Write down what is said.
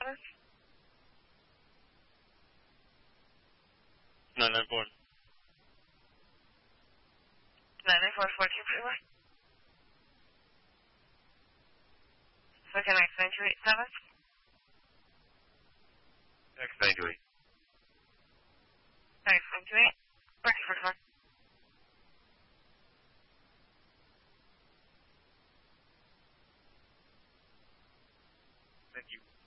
994. 994, 14 freeway. Second X927. X928. X928. Ready for car. Thank you.